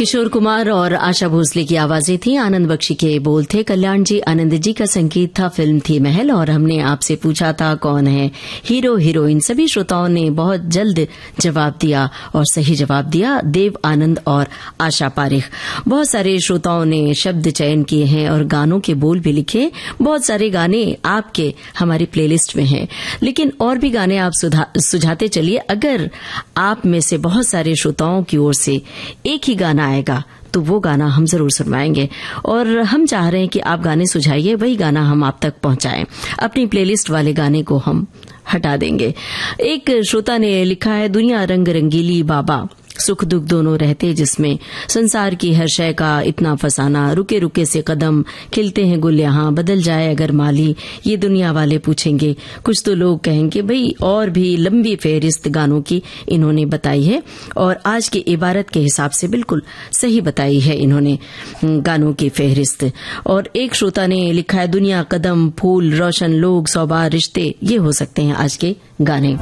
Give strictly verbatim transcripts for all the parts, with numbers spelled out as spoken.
किशोर कुमार और आशा भोसले की आवाजें थी। आनंद बख्शी के बोल थे। कल्याण जी आनंद जी का संगीत था। फिल्म थी महल। और हमने आपसे पूछा था कौन है हीरो हीरोइन। सभी श्रोताओं ने बहुत जल्द जवाब दिया और सही जवाब दिया, देव आनंद और आशा पारिख। बहुत सारे श्रोताओं ने शब्द चयन किए हैं और गानों के बोल भी लिखे। बहुत सारे गाने आपके हमारी प्लेलिस्ट में हैं, लेकिन और भी गाने आप सुझाते चलिए। अगर आप में से बहुत सारे श्रोताओं की ओर से एक ही गाना आएगा तो वो गाना हम जरूर सुनवाएंगे। और हम चाह रहे हैं कि आप गाने सुझाइए, वही गाना हम आप तक पहुंचाएं। अपनी प्लेलिस्ट वाले गाने को हम हटा देंगे। एक श्रोता ने लिखा है, दुनिया रंग रंगीली बाबा, सुख दुख दोनों रहते जिसमें, संसार की हर शय का इतना फसाना, रुके रुके से कदम, खिलते हैं गुल यहाँ, बदल जाए अगर माली, ये दुनिया वाले पूछेंगे। कुछ तो लोग कहेंगे भाई। और भी लंबी फेहरिस्त गानों की इन्होंने बताई है और आज के इबारत के हिसाब से बिल्कुल सही बताई है इन्होंने गानों की फेहरिस्त। और एक श्रोता ने लिखा है, दुनिया कदम फूल रोशन लोग सौबार रिश्ते, ये हो सकते हैं आज के गाने।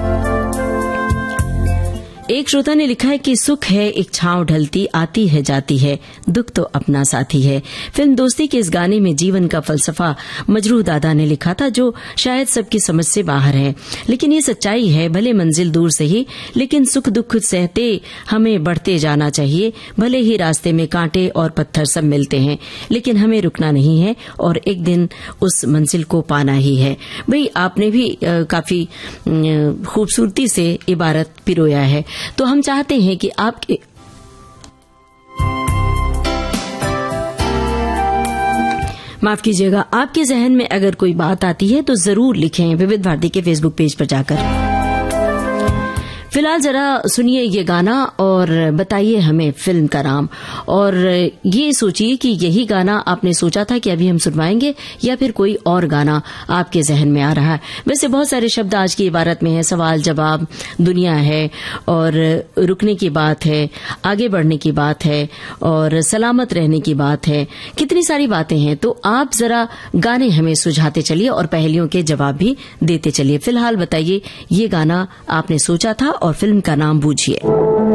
एक श्रोता ने लिखा है कि सुख है एक छांव ढलती, आती है जाती है, दुख तो अपना साथी है। फिल्म दोस्ती के इस गाने में जीवन का फलसफा मजरूह दादा ने लिखा था, जो शायद सबकी समझ से बाहर है, लेकिन ये सच्चाई है। भले मंजिल दूर सही, लेकिन सुख दुख सहते हमें बढ़ते जाना चाहिए। भले ही रास्ते में कांटे और पत्थर सब मिलते हैं, लेकिन हमें रुकना नहीं है और एक दिन उस मंजिल को पाना ही है। भाई आपने भी आ, काफी खूबसूरती से इबारत पिरोया है। तो हम चाहते हैं कि आपके माफ कीजिएगा, आपके जहन में अगर कोई बात आती है तो जरूर लिखें विविध भारती के फेसबुक पेज पर जाकर। फिलहाल जरा सुनिए ये गाना और बताइए हमें फिल्म का नाम, और ये सोचिए कि यही गाना आपने सोचा था कि अभी हम सुनवाएंगे या फिर कोई और गाना आपके जहन में आ रहा है। वैसे बहुत सारे शब्द आज की इबारत में है। सवाल जवाब, दुनिया है, और रुकने की बात है, आगे बढ़ने की बात है, और सलामत रहने की बात है। कितनी सारी बातें हैं। तो आप जरा गाने हमें सुझाते चलिए और पहेलियों के जवाब भी देते चलिए। फिलहाल बताइए ये गाना आपने सोचा था और फिल्म का नाम बूझिए।